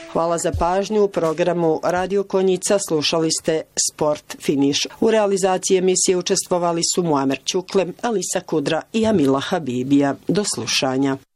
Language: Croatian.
Hvala za pažnju. U programu Radio Konjica slušali ste Sport Finiš. U realizaciji emisije učestvovali su Muamer Ćuklem, Alisa Kudra i Amila Habibija. Do slušanja.